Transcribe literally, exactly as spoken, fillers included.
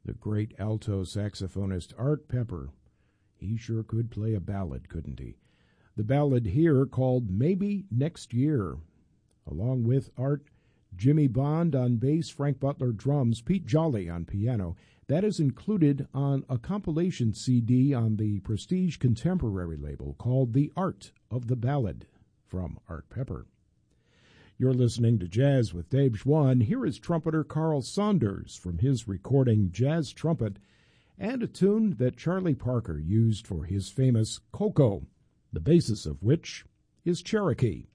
the great alto saxophonist Art Pepper. He sure could play a ballad, couldn't he? The ballad here called Maybe Next Year. Along with Art, Jimmy Bond on bass, Frank Butler drums, Pete Jolly on piano. That is included on a compilation C D on the Prestige Contemporary label called The Art of the Ballad from Art Pepper. You're listening to Jazz with Dave Schwann. Here is trumpeter Carl Saunders from his recording Jazz Trumpet, and a tune that Charlie Parker used for his famous Coco, the basis of which is Cherokee.